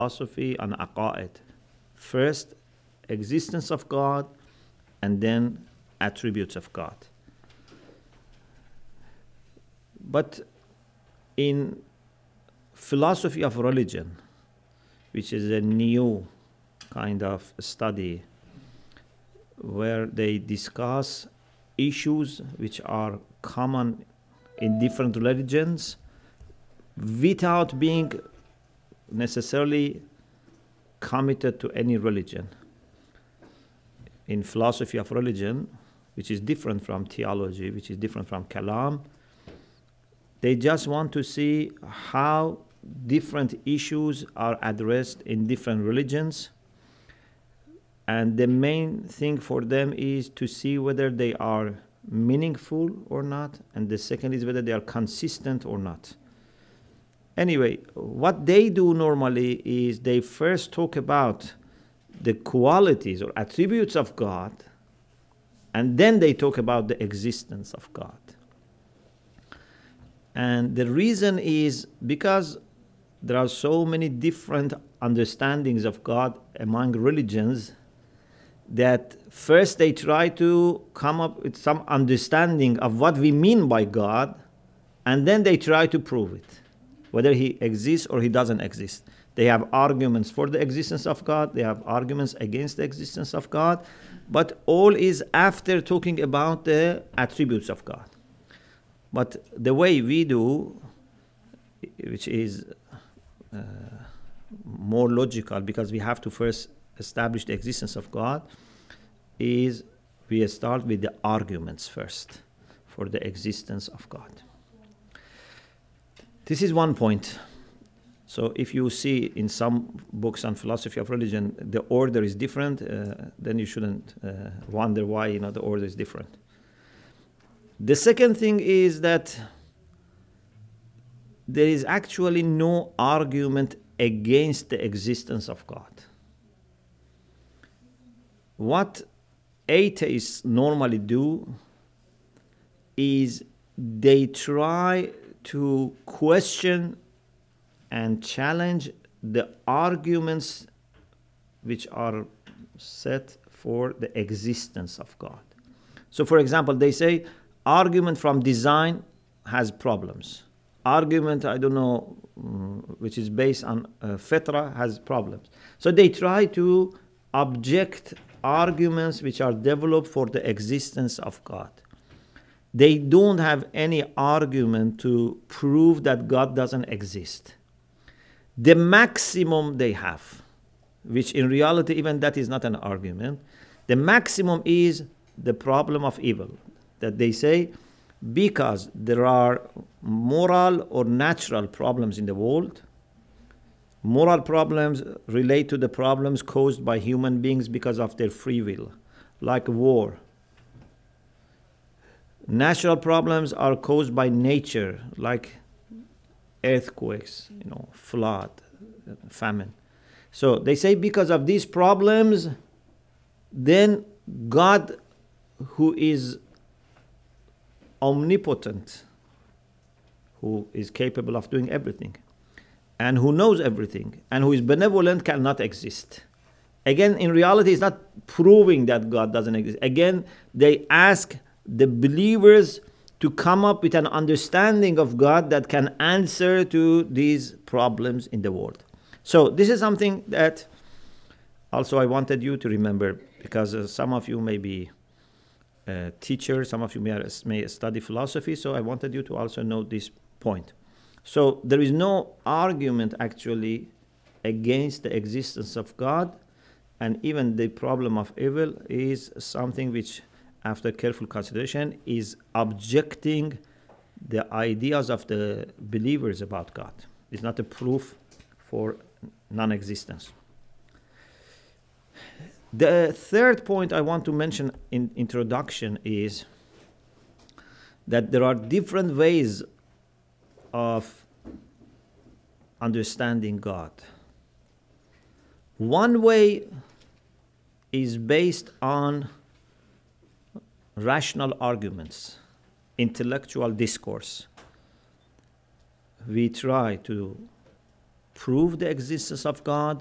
philosophy and aqa'id. First, existence of God, and then attributes of God. But in philosophy of religion, which is a new kind of study where they discuss issues which are common in different religions without being necessarily committed to any religion. In philosophy of religion, which is different from theology, which is different from kalam, they just want to see how different issues are addressed in different religions. And the main thing for them is to see whether they are meaningful or not. And the second is whether they are consistent or not. Anyway, what they do normally is they first talk about the qualities or attributes of God, and then they talk about the existence of God. And the reason is because there are so many different understandings of God among religions that first they try to come up with some understanding of what we mean by God, and then they try to prove it, whether he exists or he doesn't exist. They have arguments for the existence of God, they have arguments against the existence of God, but all is after talking about the attributes of God. But the way we do, which is more logical, because we have to first establish the existence of God, is we start with the arguments first for the existence of God. This is one point. So if you see in some books on philosophy of religion, the order is different, then you shouldn't wonder why the order is different. The second thing is that there is actually no argument against the existence of God. What atheists normally do is they try to question and challenge the arguments which are set for the existence of God. So for example, they say argument from design has problems. Argument, which is based on fitra has problems. So they try to object arguments which are developed for the existence of God. They don't have any argument to prove that God doesn't exist. The maximum they have, which in reality even that is not an argument, the maximum is the problem of evil. That they say, because there are moral or natural problems in the world, moral problems relate to the problems caused by human beings because of their free will, like war. Natural problems are caused by nature, like earthquakes, flood, famine. So they say because of these problems, then God, who is omnipotent, who is capable of doing everything, and who knows everything, and who is benevolent, cannot exist. Again, in reality, it's not proving that God doesn't exist. Again, they ask the believers to come up with an understanding of God that can answer to these problems in the world. So this is something that also I wanted you to remember, because some of you may be teachers, some of you may study philosophy, so I wanted you to also know this point. So there is no argument actually against the existence of God, and even the problem of evil is something which, after careful consideration, is objecting the ideas of the believers about God. It's not a proof for non-existence. The third point I want to mention in introduction is that there are different ways of understanding God. One way is based on rational arguments, intellectual discourse. We try to prove the existence of God,